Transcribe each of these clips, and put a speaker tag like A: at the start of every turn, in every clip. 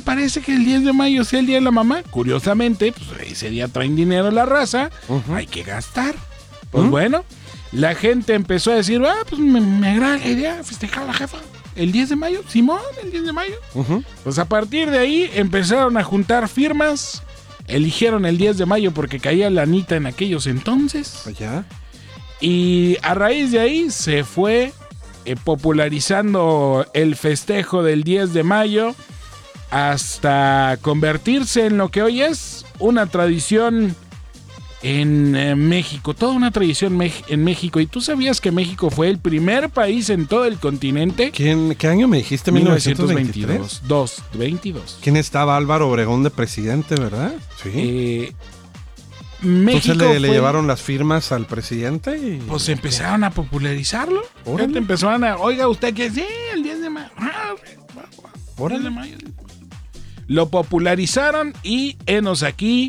A: parece que el 10 de mayo sea el día de la mamá? Curiosamente, pues ese día traen dinero la raza, hay que gastar. Pues bueno, la gente empezó a decir, pues me agrada la idea, festejar a la jefa. El 10 de mayo, Simón, el 10 de mayo. Pues a partir de ahí empezaron a juntar firmas, eligieron el 10 de mayo porque caía la Anita en aquellos entonces.
B: ¿Ya?
A: Y a raíz de ahí se fue popularizando el festejo del 10 de mayo hasta convertirse en lo que hoy es una tradición en México, toda una tradición en México. ¿Y tú sabías que México fue el primer país en todo el continente?
B: ¿Qué año me dijiste?
A: 1922. 22.
B: ¿Quién estaba? Álvaro Obregón de presidente, ¿verdad? Sí.
A: México
B: entonces le llevaron las firmas al presidente y...
A: Pues empezaron a popularizarlo.
B: Órale.
A: Empezaron a... Oiga, ¿usted qué? Sí, el 10 de mayo.
B: Órale.
A: 10 de mayo. Lo popularizaron y enos aquí...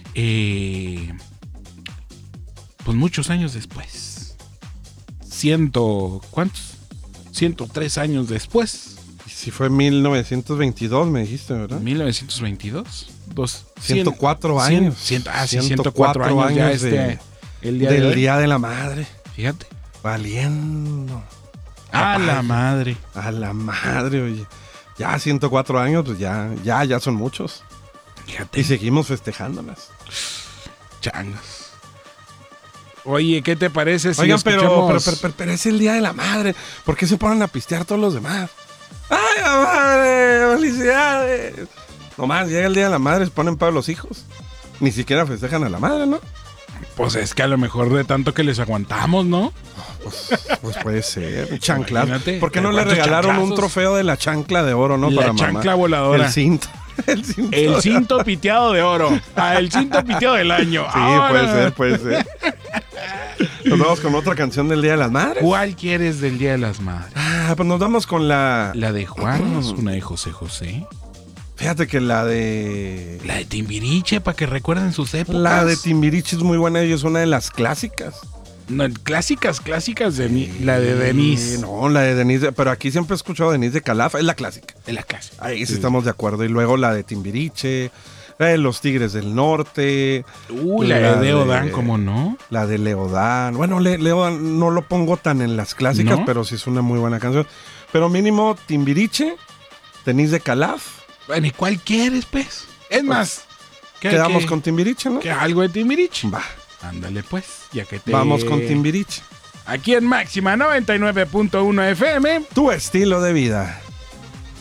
A: pues muchos años después. ¿Cuántos? 103 años después.
B: Si fue 1922, me dijiste, ¿verdad?
A: 1922.
B: 104 años.
A: 104 años ya el día
B: del Día de la Madre.
A: Fíjate.
B: Valiendo.
A: A la madre.
B: A la madre, oye. Ya 104 años, pues ya son muchos.
A: Fíjate.
B: Y seguimos festejándolas.
A: Changas. Oye, ¿qué te parece si
B: Oigan,
A: escuchamos...
B: pero es el Día de la Madre. ¿Por qué se ponen a pistear todos los demás? ¡Ay, la madre! ¡Felicidades! Nomás llega el Día de la Madre, se ponen para los hijos. Ni siquiera festejan a la madre, ¿no?
A: Pues es que a lo mejor de tanto que les aguantamos, ¿no?
B: Pues puede ser. Chanclas.
A: Imagínate,
B: ¿Por qué no le regalaron un trofeo de la chancla de oro, no?
A: La
B: para
A: chancla
B: mamá?
A: voladora.
B: El cinto.
A: El cinto piteado de oro. El cinto piteado del año.
B: Sí, puede ser. Nos vamos con otra canción del Día de las Madres.
A: ¿Cuál quieres del Día de las Madres?
B: Pues nos vamos con la
A: de Juan, es una de José José.
B: Fíjate que la de
A: Timbiriche, para que recuerden sus épocas.
B: La de Timbiriche es muy buena y es una de las clásicas.
A: No, clásicas de la de Denise.
B: No, la de Denise, pero aquí siempre he escuchado Denise de Calaf, es la clásica.
A: Es la clásica.
B: Ahí sí estamos de acuerdo. Y luego la de Timbiriche, la de Los Tigres del Norte.
A: La de Leodán, ¿cómo no?
B: La de Leodán. Bueno, Leodán no lo pongo tan en las clásicas, ¿no? Pero sí es una muy buena canción. Pero mínimo Timbiriche, Denise de Calaf.
A: Bueno, ¿y cuál quieres, pues? Es más,
B: quedamos con Timbiriche, ¿no?
A: Que algo de Timbiriche.
B: Va.
A: Ándale, pues, ya que
B: Vamos con Timbiriche.
A: Aquí en Máxima 99.1 FM.
B: Tu estilo de vida.